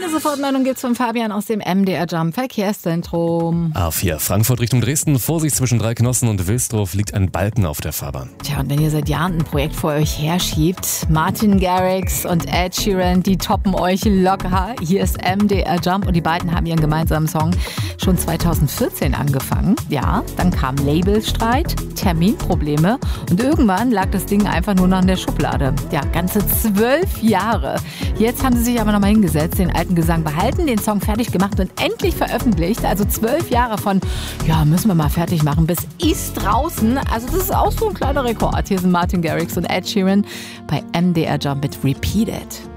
Eine Sofortmeldung gibt's von Fabian aus dem MDR Jump Verkehrszentrum. A4 Frankfurt Richtung Dresden. Vorsicht, zwischen Dreiknossen und Wilsdorf liegt ein Balken auf der Fahrbahn. Tja, und wenn ihr seit Jahren ein Projekt vor euch herschiebt, Martin Garrix und Ed Sheeran, die toppen euch locker. Hier ist MDR Jump und die beiden haben ihren gemeinsamen Song schon 2014 angefangen. Ja, dann kam Labelstreit, Terminprobleme und irgendwann lag das Ding einfach nur noch in der Schublade. Ja, ganze 12 Jahre. Jetzt haben sie sich aber nochmal hingesetzt, den alten Gesang behalten, den Song fertig gemacht und endlich veröffentlicht. Also 12 Jahre von, ja, müssen wir mal fertig machen, bis ist draußen. Also das ist auch so ein kleiner Rekord. Hier sind Martin Garrix und Ed Sheeran bei MDR Jump mit Repeat It.